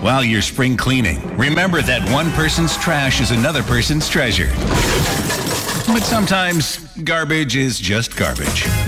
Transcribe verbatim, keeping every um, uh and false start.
while you're spring cleaning, remember that one person's trash is another person's treasure. But sometimes garbage is just garbage.